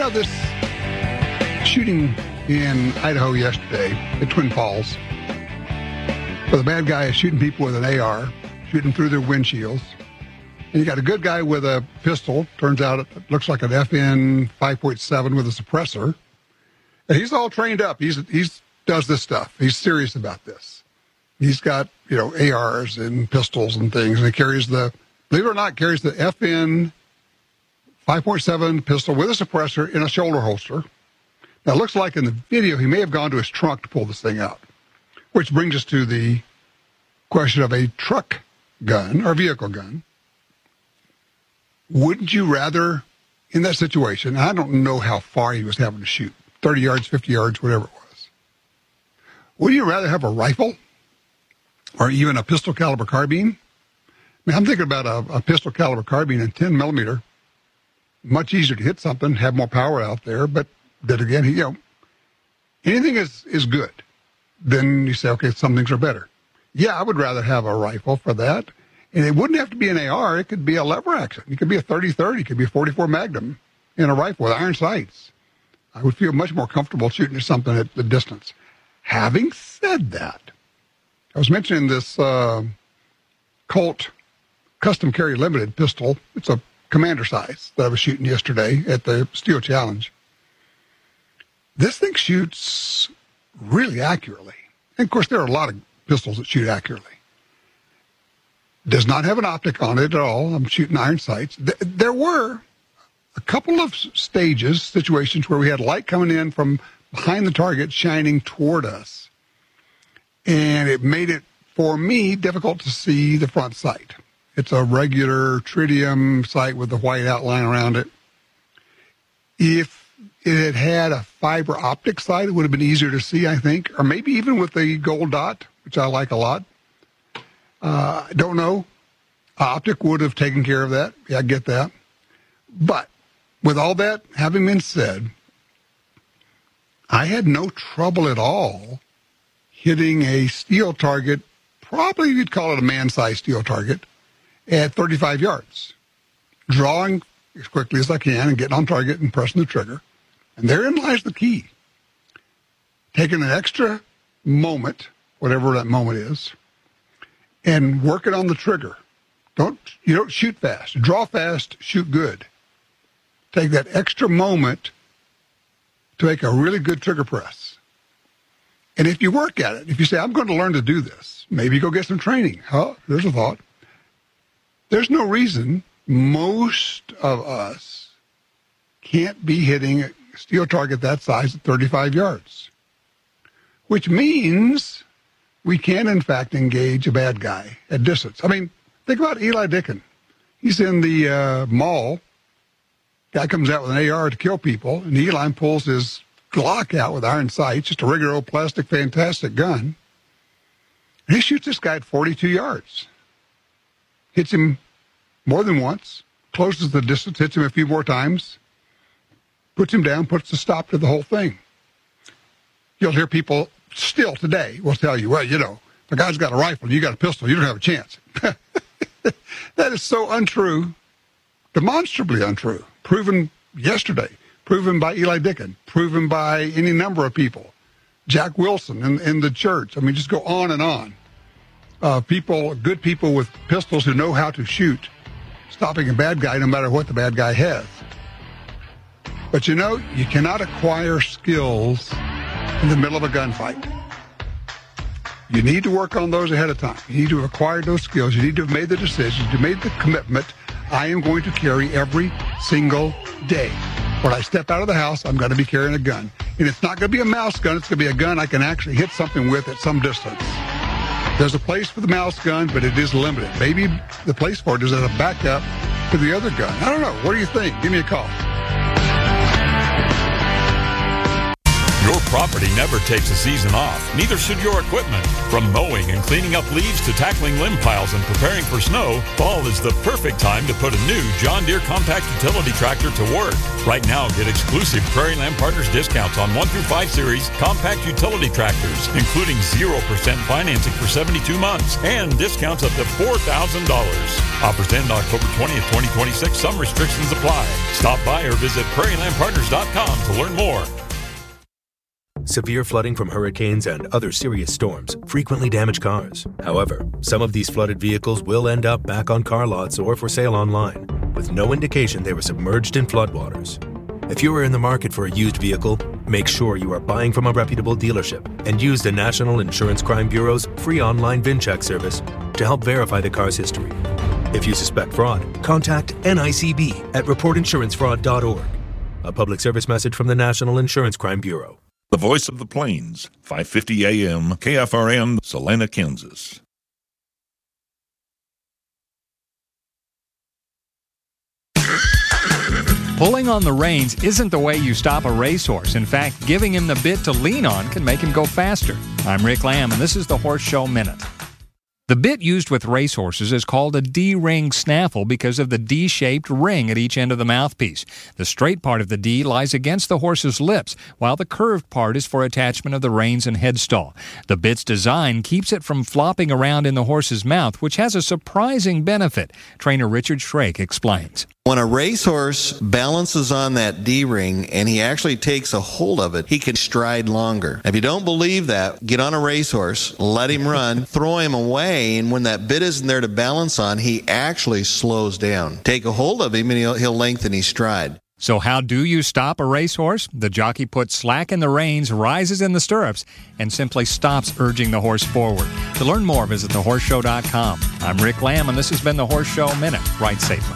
Now, this shooting in Idaho yesterday at Twin Falls, where the bad guy is shooting people with an AR, shooting through their windshields. And you got a good guy with a pistol. Turns out it looks like an FN 5.7 with a suppressor. And he's all trained up. He's does this stuff. He's serious about this. He's got, ARs and pistols and things. And he carries believe it or not, carries the FN 5.7 pistol with a suppressor in a shoulder holster. Now, it looks like in the video he may have gone to his trunk to pull this thing out, which brings us to the question of a truck gun or vehicle gun. Wouldn't you rather, in that situation, I don't know how far he was having to shoot, 30 yards, 50 yards, whatever it was. Would you rather have a rifle or even a pistol caliber carbine? I'm thinking about a pistol caliber carbine and 10 millimeter. Much easier to hit something, have more power out there, but then again, anything is good. Then you say, okay, some things are better. Yeah, I would rather have a rifle for that. And it wouldn't have to be an AR. It could be a lever action. It could be a 30-30. It could be a 44 Magnum in a rifle with iron sights. I would feel much more comfortable shooting at something at the distance. Having said that, I was mentioning this Colt Custom Carry Limited pistol. It's a commander size that I was shooting yesterday at the Steel Challenge. This thing shoots really accurately. And, of course, there are a lot of pistols that shoot accurately. Does not have an optic on it at all. I'm shooting iron sights. There were a couple of situations where we had light coming in from behind the target shining toward us. And it made it, for me, difficult to see the front sight. It's a regular tritium sight with the white outline around it. If it had a fiber optic sight, it would have been easier to see, I think. Or maybe even with the gold dot, which I like a lot. I don't know. Optic would have taken care of that. Yeah, I get that. But with all that having been said, I had no trouble at all hitting a steel target, probably you'd call it a man-sized steel target, at 35 yards. Drawing as quickly as I can and getting on target and pressing the trigger. And therein lies the key. Taking an extra moment, whatever that moment is, and work it on the trigger. You don't shoot fast. Draw fast, shoot good. Take that extra moment to make a really good trigger press. And if you work at it, if you say, I'm going to learn to do this, maybe go get some training. There's a thought. There's no reason most of us can't be hitting a steel target that size at 35 yards, which means we can, in fact, engage a bad guy at distance. I mean, think about Eli Dicken. He's in the mall. Guy comes out with an AR to kill people, and Eli pulls his Glock out with iron sights, just a regular old plastic fantastic gun. And he shoots this guy at 42 yards. Hits him more than once, closes the distance, hits him a few more times, puts him down, puts a stop to the whole thing. You'll hear people still today will tell you, well, if a guy's got a rifle and you got a pistol, you don't have a chance. That is so untrue, demonstrably untrue. Proven yesterday, proven by Eli Dicken, proven by any number of people. Jack Wilson in the church. I mean, just go on and on. Good people with pistols who know how to shoot, stopping a bad guy no matter what the bad guy has. But you cannot acquire skills in the middle of a gunfight. You need to work on those ahead of time. You need to have acquired those skills. You need to have made the decision. You made the commitment. I am going to carry every single day. When I step out of the house, I'm going to be carrying a gun. And it's not going to be a mouse gun. It's going to be a gun I can actually hit something with at some distance. There's a place for the mouse gun, but it is limited. Maybe the place for it is as a backup to the other gun. I don't know. What do you think? Give me a call. Your property never takes a season off. Neither should your equipment. From mowing and cleaning up leaves to tackling limb piles and preparing for snow, fall is the perfect time to put a new John Deere compact utility tractor to work. Right now, get exclusive Prairie Land Partners discounts on 1 through 5 series compact utility tractors, including 0% financing for 72 months and discounts up to $4,000. Offers end October 20th, 2026. Some restrictions apply. Stop by or visit prairielandpartners.com to learn more. Severe flooding from hurricanes and other serious storms frequently damage cars. However, some of these flooded vehicles will end up back on car lots or for sale online, with no indication they were submerged in floodwaters. If you are in the market for a used vehicle, make sure you are buying from a reputable dealership and use the National Insurance Crime Bureau's free online VIN check service to help verify the car's history. If you suspect fraud, contact NICB at reportinsurancefraud.org. A public service message from the National Insurance Crime Bureau. The Voice of the Plains, 550 AM, KFRN, Salina, Kansas. Pulling on the reins isn't the way you stop a racehorse. In fact, giving him the bit to lean on can make him go faster. I'm Rick Lamb, and this is the Horse Show Minute. The bit used with racehorses is called a D-ring snaffle because of the D-shaped ring at each end of the mouthpiece. The straight part of the D lies against the horse's lips, while the curved part is for attachment of the reins and headstall. The bit's design keeps it from flopping around in the horse's mouth, which has a surprising benefit. Trainer Richard Shrake explains. When a racehorse balances on that D-ring and he actually takes a hold of it, he can stride longer. If you don't believe that, get on a racehorse, let him run, throw him away, and when that bit isn't there to balance on, he actually slows down. Take a hold of him and he'll lengthen his stride. So how do you stop a racehorse? The jockey puts slack in the reins, rises in the stirrups, and simply stops urging the horse forward. To learn more, visit thehorseshow.com. I'm Rick Lamb, and this has been the Horse Show Minute. Ride safely.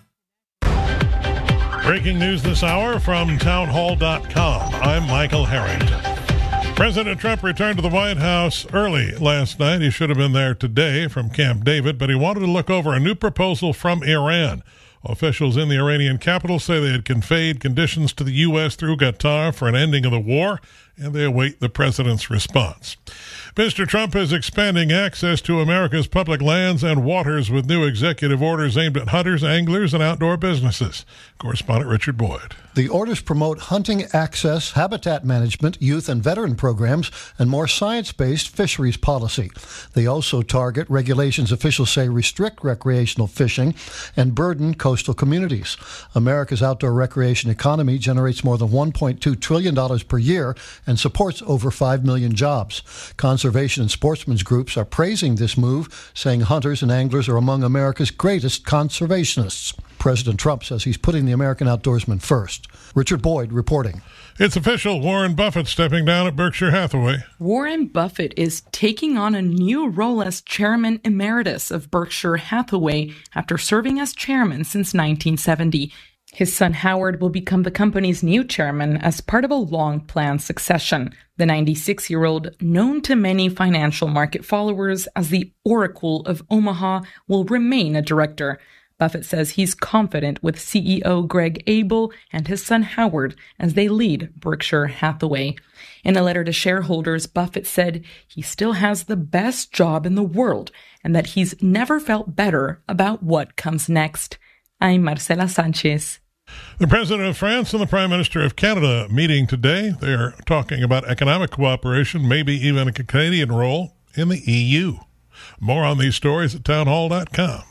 Breaking news this hour from townhall.com. I'm Michael Harrington. President Trump returned to the White House early last night. He should have been there today from Camp David, but he wanted to look over a new proposal from Iran. Officials in the Iranian capital say they had conveyed conditions to the U.S. through Qatar for an ending of the war, and they await the president's response. Mr. Trump is expanding access to America's public lands and waters with new executive orders aimed at hunters, anglers, and outdoor businesses. Correspondent Richard Boyd. The orders promote hunting access, habitat management, youth and veteran programs, and more science-based fisheries policy. They also target regulations officials say restrict recreational fishing and burden coastal communities. America's outdoor recreation economy generates more than $1.2 trillion per year and supports over 5 million jobs. Conservation and sportsmen's groups are praising this move, saying hunters and anglers are among America's greatest conservationists. President Trump says he's putting the American outdoorsman first. Richard Boyd reporting. It's official. Warren Buffett stepping down at Berkshire Hathaway. Warren Buffett is taking on a new role as chairman emeritus of Berkshire Hathaway after serving as chairman since 1970. His son Howard will become the company's new chairman as part of a long-planned succession. The 96-year-old, known to many financial market followers as the Oracle of Omaha, will remain a director. Buffett says he's confident with CEO Greg Abel and his son Howard as they lead Berkshire Hathaway. In a letter to shareholders, Buffett said he still has the best job in the world and that he's never felt better about what comes next. I'm Marcela Sanchez. The President of France and the Prime Minister of Canada meeting today. They're talking about economic cooperation, maybe even a Canadian role in the EU. More on these stories at townhall.com.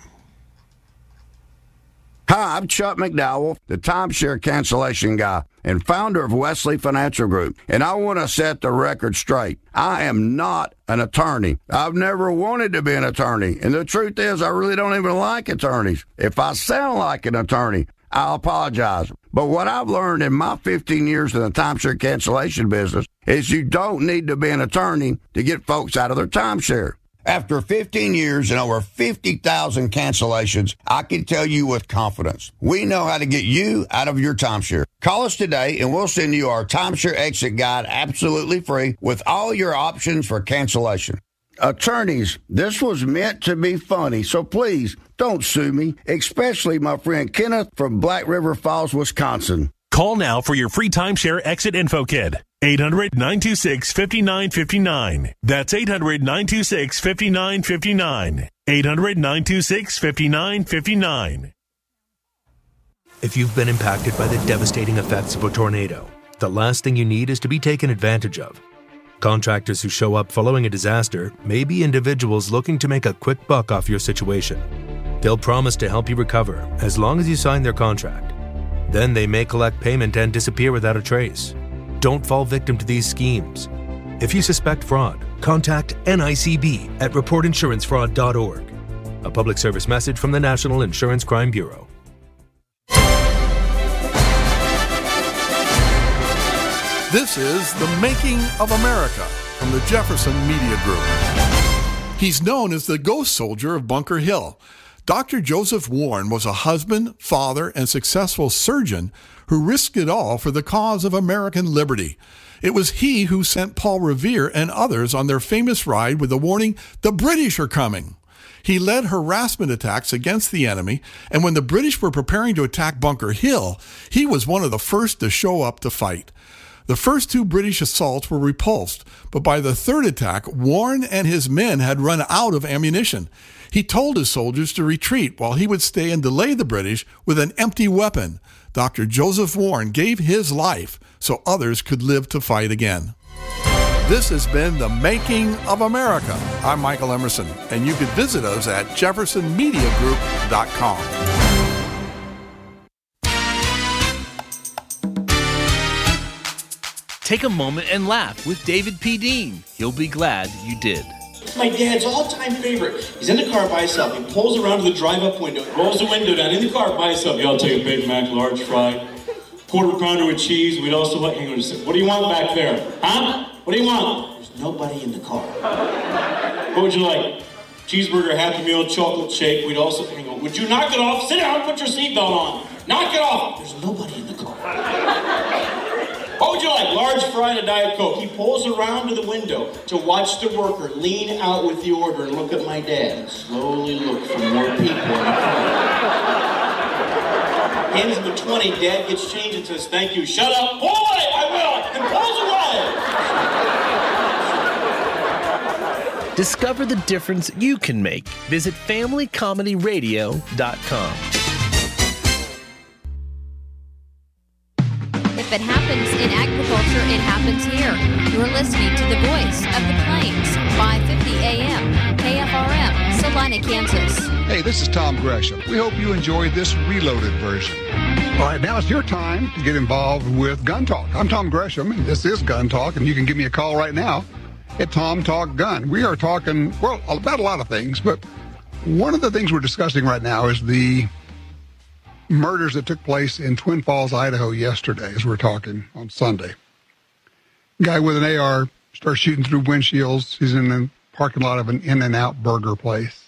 Hi, I'm Chuck McDowell, the timeshare cancellation guy and founder of Wesley Financial Group, and I want to set the record straight. I am not an attorney. I've never wanted to be an attorney, and the truth is I really don't even like attorneys. If I sound like an attorney, I'll apologize. But what I've learned in my 15 years in the timeshare cancellation business is you don't need to be an attorney to get folks out of their timeshare. After 15 years and over 50,000 cancellations, I can tell you with confidence, we know how to get you out of your timeshare. Call us today and we'll send you our timeshare exit guide absolutely free with all your options for cancellation. Attorneys, this was meant to be funny, so please don't sue me, especially my friend Kenneth from Black River Falls, Wisconsin. Call now for your free timeshare exit info kit. 800-926-5959. That's 800-926-5959. 800-926-5959. If you've been impacted by the devastating effects of a tornado, the last thing you need is to be taken advantage of. Contractors who show up following a disaster may be individuals looking to make a quick buck off your situation. They'll promise to help you recover as long as you sign their contract. Then they may collect payment and disappear without a trace. Don't fall victim to these schemes. If you suspect fraud, contact NICB at reportinsurancefraud.org. A public service message from the National Insurance Crime Bureau. This is The Making of America from the Jefferson Media Group. He's known as the ghost soldier of Bunker Hill. Dr. Joseph Warren was a husband, father, and successful surgeon who risked it all for the cause of American liberty. It was he who sent Paul Revere and others on their famous ride with the warning, "The British are coming." He led harassment attacks against the enemy, and when the British were preparing to attack Bunker Hill, he was one of the first to show up to fight. The first two British assaults were repulsed, but by the third attack, Warren and his men had run out of ammunition. He told his soldiers to retreat while he would stay and delay the British with an empty weapon. Dr. Joseph Warren gave his life so others could live to fight again. This has been The Making of America. I'm Michael Emerson, and you can visit us at jeffersonmediagroup.com. Take a moment and laugh with David P. Dean. You'll be glad you did. My dad's all-time favorite. He's in the car by himself. He pulls around to the drive-up window, rolls the window down in the car by himself. Y'all take a Big Mac, large fry, quarter pounder with cheese. We'd also like, hang on a second. What do you want back there? Huh? What do you want? There's nobody in the car. What would you like? Cheeseburger, Happy Meal, chocolate shake. We'd also, hang on. Would you knock it off? Sit down, put your seatbelt on. Knock it off. There's nobody in the car. What would you like? Large fry and a Diet Coke. He pulls around to the window to watch the worker lean out with the order and look at my dad and slowly look for more people in the car. Hands him the 20. Dad gets change and says, "Thank you." "Shut up." "Pull away." "I will." And pulls away. Discover the difference you can make. Visit FamilyComedyRadio.com. If it happens in agriculture, it happens here. You're listening to the voice of the Plains, 550 AM, KFRM, Salina, Kansas. Hey, this is Tom Gresham. We hope you enjoyed this reloaded version. All right, now it's your time to get involved with Gun Talk. I'm Tom Gresham, and this is Gun Talk, and you can give me a call right now at Tom Talk Gun. We are talking, well, about a lot of things, but one of the things we're discussing right now is the murders that took place in Twin Falls, Idaho yesterday, as we're talking on Sunday. Guy with an AR starts shooting through windshields. He's in the parking lot of an In-N-Out burger place.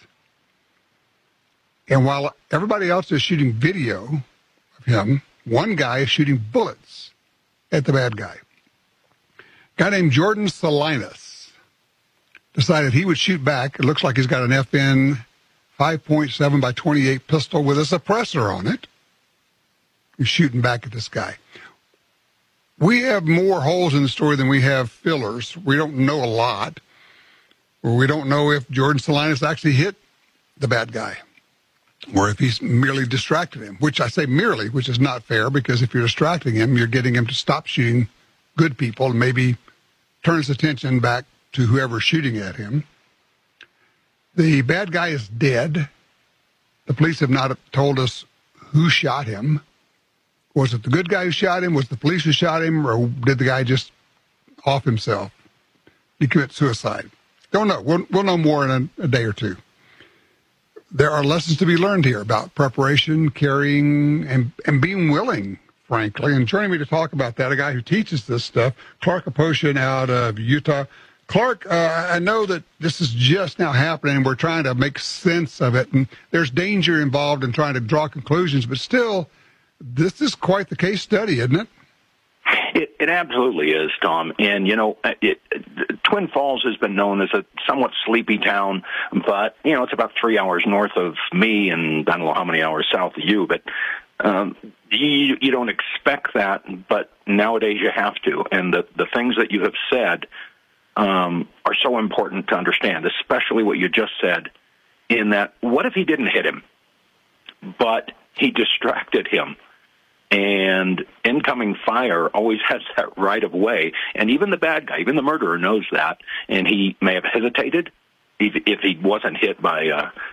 And while everybody else is shooting video of him, one guy is shooting bullets at the bad guy. A guy named Jordan Salinas decided he would shoot back. It looks like he's got an FN 5.7 by 28 pistol with a suppressor on it. He's shooting back at this guy. We have more holes in the story than we have fillers. We don't know a lot. Or we don't know if Jordan Salinas actually hit the bad guy, or if he's merely distracted him, which I say merely, which is not fair, because if you're distracting him, you're getting him to stop shooting good people and maybe turn his attention back to whoever's shooting at him. The bad guy is dead. The police have not told us who shot him. Was it the good guy who shot him? Was it the police who shot him? Or did the guy just off himself? He commit suicide? Don't know. We'll know more in a day or two. There are lessons to be learned here about preparation, carrying, and being willing, frankly. And joining me to talk about that, a guy who teaches this stuff, Clark Aposhian out of Utah. Clark, I know that this is just now happening, and we're trying to make sense of it, and there's danger involved in trying to draw conclusions, but still, this is quite the case study, isn't it? It absolutely is, Tom. And, you know, Twin Falls has been known as a somewhat sleepy town, but, you know, it's about 3 hours north of me and I don't know how many hours south of you, but You don't expect that, but nowadays you have to. And the things that you have said are so important to understand, especially what you just said, in that what if he didn't hit him, but he distracted him? And incoming fire always has that right of way. And even the bad guy, even the murderer knows that. And he may have hesitated if he wasn't hit by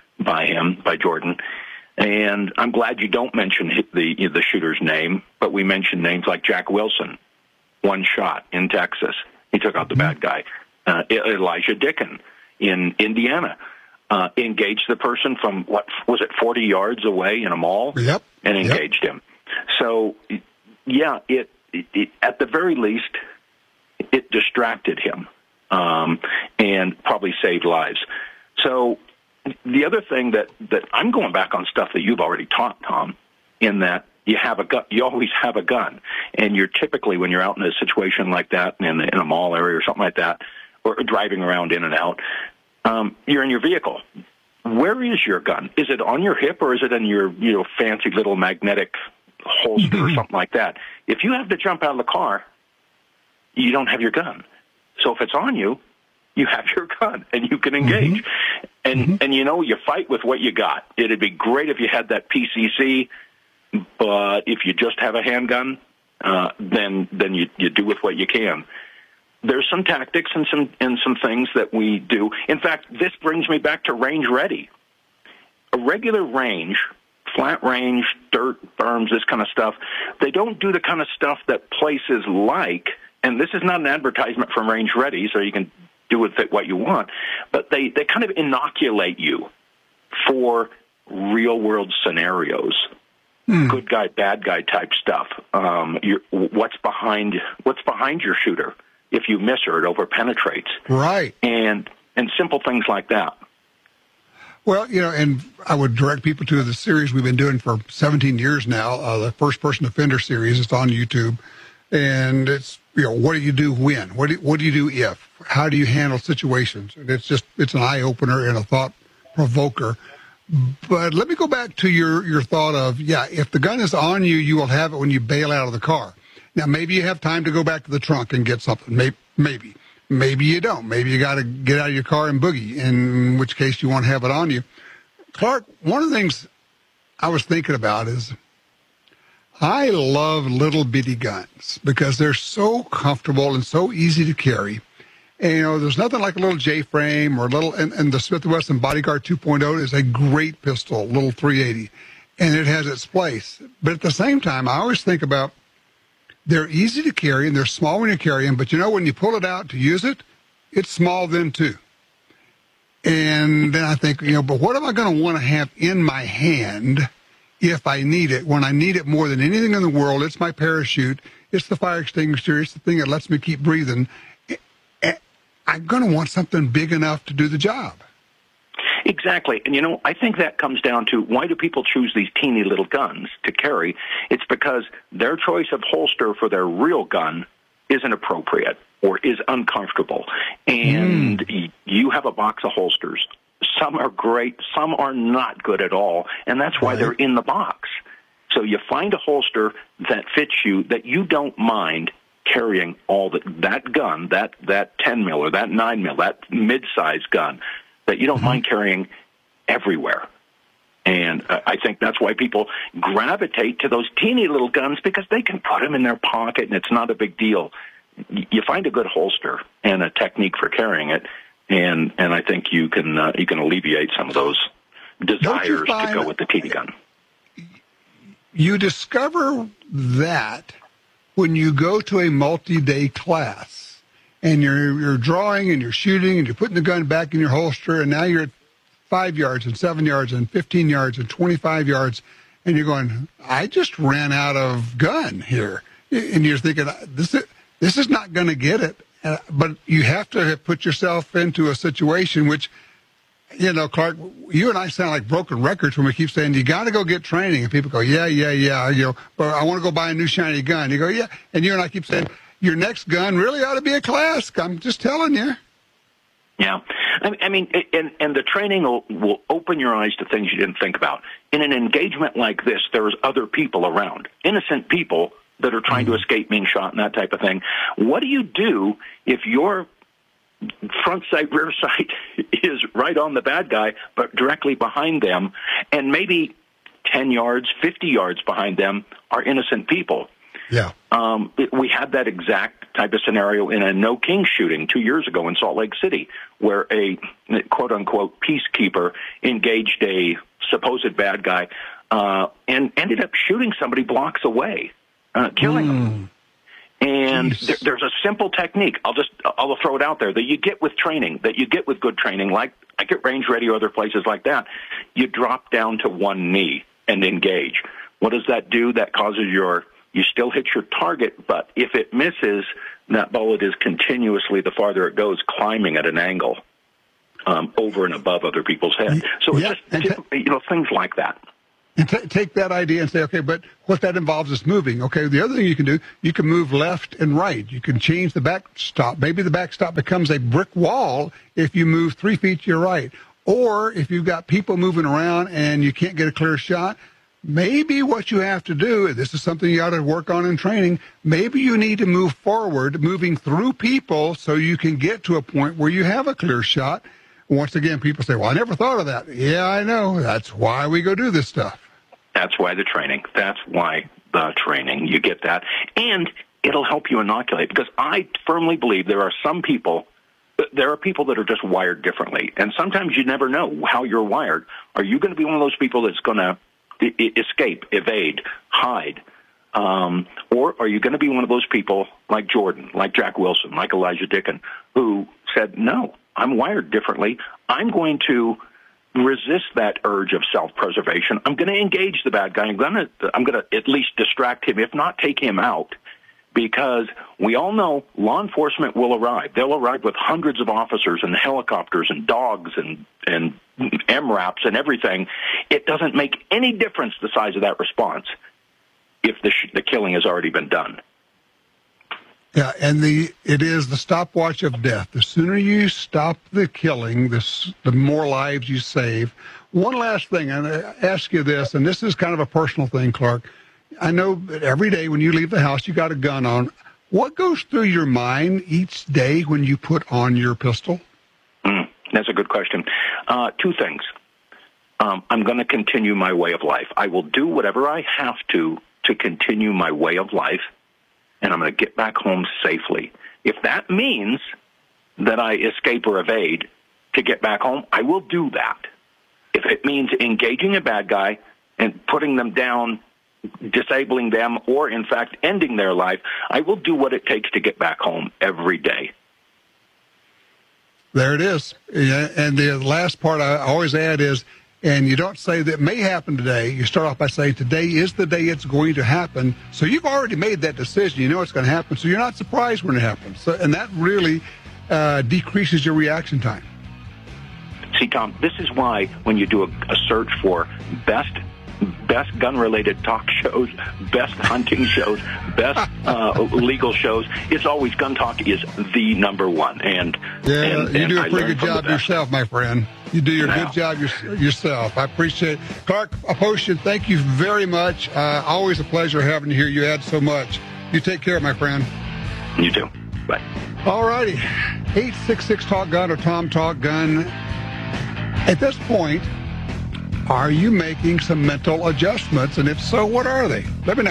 Jordan. And I'm glad you don't mention the shooter's name, but we mentioned names like Jack Wilson, one shot in Texas. He took out the bad guy. Elijah Dicken in Indiana engaged the person from, 40 yards away in a mall? Yep. And engaged him. So, yeah, it at the very least, it distracted him and probably saved lives. So the other thing that I'm going back on stuff that you've already taught, Tom, in that you always have a gun, and you're typically, when you're out in a situation like that in a mall area or something like that, or driving around in and out, you're in your vehicle. Where is your gun? Is it on your hip, or is it in your fancy little magnetic holster or something like that? If you have to jump out of the car, you don't have your gun. So if it's on you, you have your gun and you can engage. And you fight with what you got. It'd be great if you had that PCC, but if you just have a handgun, then you do with what you can. There's some tactics and some things that we do. In fact, this brings me back to range ready. A regular range, flat range, dirt, berms, this kind of stuff, they don't do the kind of stuff that places like, and this is not an advertisement from Range Ready, so you can do with it what you want, but they kind of inoculate you for real-world scenarios, good guy, bad guy type stuff. What's behind your shooter? If you miss her, it over-penetrates. Right. And simple things like that. Well, and I would direct people to the series we've been doing for 17 years now, the First Person Offender series. It's on YouTube. And it's, what do you do when? What do you do if? How do you handle situations? And it's an eye-opener and a thought-provoker. But let me go back to your thought of, if the gun is on you, you will have it when you bail out of the car. Now, maybe you have time to go back to the trunk and get something. Maybe. Maybe you don't. Maybe you got to get out of your car and boogie, in which case you won't have it on you. Clark, one of the things I was thinking about is I love little bitty guns because they're so comfortable and so easy to carry. And, there's nothing like a little J-frame or a little, and the Smith & Wesson Bodyguard 2.0 is a great pistol, little 380, and it has its place. But at the same time, I always think about they're easy to carry, and they're small when you carry them, but when you pull it out to use it, it's small then too. And then I think, but what am I going to want to have in my hand if I need it? When I need it more than anything in the world, it's my parachute, it's the fire extinguisher, it's the thing that lets me keep breathing. I'm going to want something big enough to do the job. Exactly. And, I think that comes down to why do people choose these teeny little guns to carry? It's because their choice of holster for their real gun isn't appropriate or is uncomfortable. And you have a box of holsters. Some are great. Some are not good at all. And that's why they're in the box. So you find a holster that fits you, that you don't mind carrying all that gun, that 10 mil or that 9 mil, that mid-sized gun, that you don't mind carrying everywhere. And I think that's why people gravitate to those teeny little guns, because they can put them in their pocket and it's not a big deal. You find a good holster and a technique for carrying it, and I think you can alleviate some of those desires to go with the teeny gun. You discover that when you go to a multi-day class, and you're drawing and you're shooting and you're putting the gun back in your holster, and now you're at 5 yards and 7 yards and 15 yards and 25 yards, and you're going, I just ran out of gun here. And you're thinking, this is not going to get it. But you have to put yourself into a situation which, Clark, you and I sound like broken records when we keep saying, you got to go get training. And people go, yeah, but I want to go buy a new shiny gun. You go, yeah. And you and I keep saying, your next gun really ought to be a class. I'm just telling you. Yeah. I mean, and the training will open your eyes to things you didn't think about. In an engagement like this, there's other people around, innocent people that are trying to escape being shot and that type of thing. What do you do if your front sight, rear sight is right on the bad guy, but directly behind them, and maybe 10 yards, 50 yards behind them are innocent people? Yeah. We had that exact type of scenario in a No King shooting 2 years ago in Salt Lake City, where a quote-unquote peacekeeper engaged a supposed bad guy and ended up shooting somebody blocks away, killing him. And there's a simple technique. I'll throw it out there that you get with training, that you get with good training, like at Range Ready or other places like that. You drop down to one knee and engage. What does that do? That causes you still hit your target, but if it misses, that bullet is continuously, the farther it goes, climbing at an angle over and above other people's heads. So it's just things like that. And take that idea and say, okay, but what that involves is moving. Okay, the other thing you can do, you can move left and right. You can change the backstop. Maybe the backstop becomes a brick wall if you move 3 feet to your right. Or if you've got people moving around and you can't get a clear shot, maybe what you have to do, this is something you ought to work on in training, maybe you need to move forward, moving through people so you can get to a point where you have a clear shot. Once again, people say, well, I never thought of that. Yeah, I know. That's why we go do this stuff. That's why the training. That's why the training. You get that. And it'll help you inoculate, because I firmly believe there are people that are just wired differently. And sometimes you never know how you're wired. Are you going to be one of those people that's going to escape, evade, hide? Or are you going to be one of those people like Jordan, like Jack Wilson, like Elijah Dicken, who said, no, I'm wired differently. I'm going to resist that urge of self-preservation. I'm going to engage the bad guy. I'm going to at least distract him, if not take him out, because we all know law enforcement will arrive. They'll arrive with hundreds of officers and helicopters and dogs and MRAPs and everything. It doesn't make any difference the size of that response if the killing has already been done. Yeah, and it is the stopwatch of death. The sooner you stop the killing, the more lives you save. One last thing, and I ask you this, and this is kind of a personal thing, Clark. I know that every day when you leave the house, you got a gun on. What goes through your mind each day when you put on your pistol? That's a good question. Two things. I'm going to continue my way of life. I will do whatever I have to continue my way of life, and I'm going to get back home safely. If that means that I escape or evade to get back home, I will do that. If it means engaging a bad guy and putting them down, disabling them, or in fact ending their life, I will do what it takes to get back home every day. There it is. Yeah, and the last part I always add is, and you don't say that may happen today. You start off by saying today is the day it's going to happen. So you've already made that decision. You know it's going to happen. So you're not surprised when it happens. So, and that really decreases your reaction time. See, Tom, this is why when you do a search for best gun-related talk shows, best hunting shows, best legal shows, it's always Gun Talk is the number one. And you do a pretty good job yourself, my friend. You do your good job yourself. I appreciate it. Clark Aposhian, thank you very much. Always a pleasure having you here. You add so much. You take care, my friend. You too. Bye. All righty. 866-TALK-GUN or Tom Talk Gun. At this point, are you making some mental adjustments? And if so, what are they? Let me know.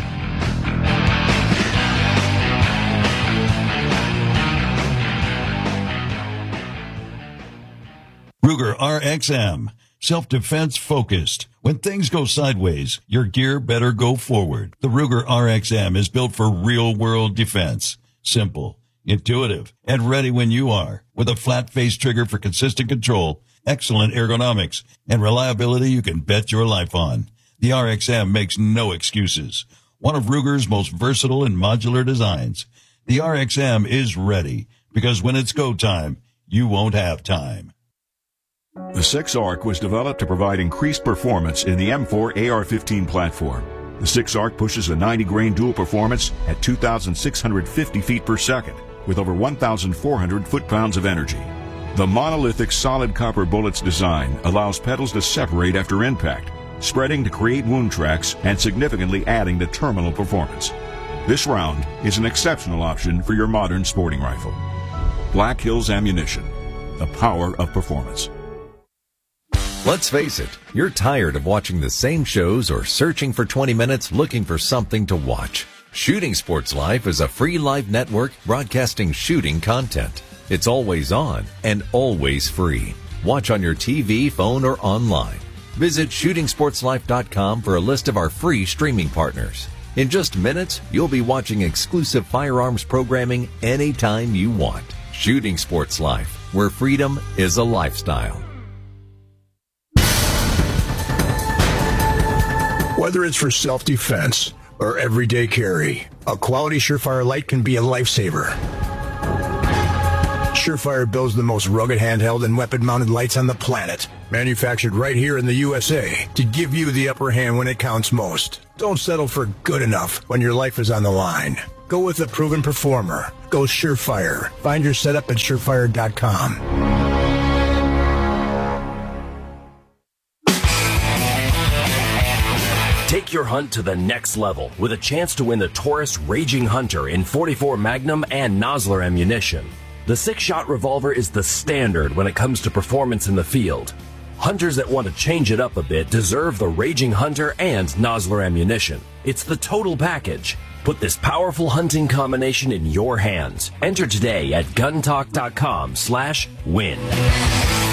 Ruger RXM. Self-defense focused. When things go sideways, your gear better go forward. The Ruger RXM is built for real-world defense. Simple, intuitive, and ready when you are. With a flat-face trigger for consistent control, excellent ergonomics, and reliability you can bet your life on. The RXM makes no excuses. One of Ruger's most versatile and modular designs. The RXM is ready, because when it's go time, you won't have time. The 6-ARC was developed to provide increased performance in the M4 AR-15 platform. The 6-ARC pushes a 90-grain dual performance at 2,650 feet per second with over 1,400 foot-pounds of energy. The monolithic solid copper bullet's design allows petals to separate after impact, spreading to create wound tracks and significantly adding to terminal performance. This round is an exceptional option for your modern sporting rifle. Black Hills Ammunition, the power of performance. Let's face it, you're tired of watching the same shows or searching for 20 minutes looking for something to watch. Shooting Sports Life is a free live network broadcasting shooting content. It's always on and always free. Watch on your TV, phone, or online. Visit shootingsportslife.com for a list of our free streaming partners. In just minutes, you'll be watching exclusive firearms programming anytime you want. Shooting Sports Life, where freedom is a lifestyle. Whether it's for self-defense or everyday carry, a quality Surefire light can be a lifesaver. Surefire builds the most rugged handheld and weapon-mounted lights on the planet, manufactured right here in the USA to give you the upper hand when it counts most. Don't settle for good enough when your life is on the line. Go with a proven performer. Go Surefire. Find your setup at surefire.com. Take your hunt to the next level with a chance to win the Taurus Raging Hunter in .44 Magnum and Nosler ammunition. The 6-shot revolver is the standard when it comes to performance in the field. Hunters that want to change it up a bit deserve the Raging Hunter and Nosler ammunition. It's the total package. Put this powerful hunting combination in your hands. Enter today at guntalk.com/win.